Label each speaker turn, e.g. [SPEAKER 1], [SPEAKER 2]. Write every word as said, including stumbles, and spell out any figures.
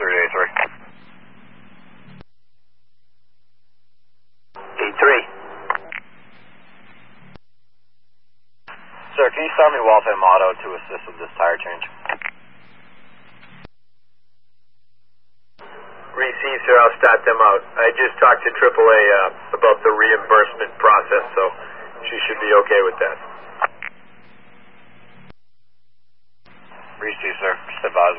[SPEAKER 1] three A three.
[SPEAKER 2] E three.
[SPEAKER 1] Sir, can you start me Waltham Auto to assist with this tire change?
[SPEAKER 2] Received, sir. I'll start them out. I just talked to triple A uh, about the reimbursement process, so she should be okay with that.
[SPEAKER 1] Received, sir. Step out.